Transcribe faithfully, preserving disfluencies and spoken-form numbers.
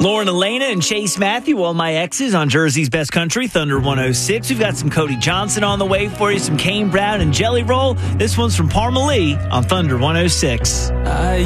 Lauren Elena and Chase Matthew, All My Exes on Jersey's Best Country, Thunder one oh six. We've got some Cody Johnson on the way for you, some Kane Brown and Jelly Roll. This one's from Parmalee on Thunder one oh six. I